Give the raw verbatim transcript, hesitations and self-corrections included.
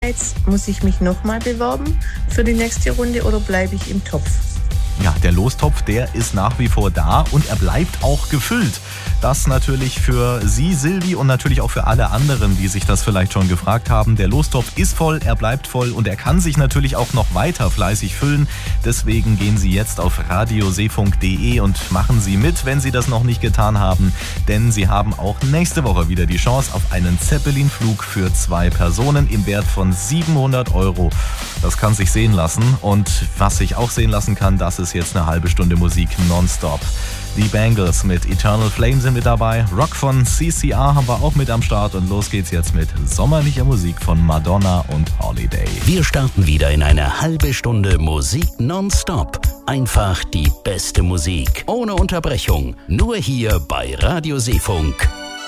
Highlights. Muss ich mich nochmal bewerben für die nächste Runde oder bleibe ich im Topf? Ja, der Lostopf, der ist nach wie vor da und er bleibt auch gefüllt. Das natürlich für Sie, Silvi, und natürlich auch für alle anderen, die sich das vielleicht schon gefragt haben. Der Lostopf ist voll, er bleibt voll und er kann sich natürlich auch noch weiter fleißig füllen. Deswegen gehen Sie jetzt auf radioseefunk punkt de und machen Sie mit, wenn Sie das noch nicht getan haben. Denn Sie haben auch nächste Woche wieder die Chance auf einen Zeppelin-Flug für zwei Personen im Wert von siebenhundert Euro. Das kann sich sehen lassen und was sich auch sehen lassen kann, das ist jetzt eine halbe Stunde Musik nonstop. Die Bangles mit Eternal Flame sind mit dabei. Rock von C C R haben wir auch mit am Start. Und los geht's jetzt mit sommerlicher Musik von Madonna und Holiday. Wir starten wieder in eine halbe Stunde Musik nonstop. Einfach die beste Musik. Ohne Unterbrechung. Nur hier bei Radio Seefunk.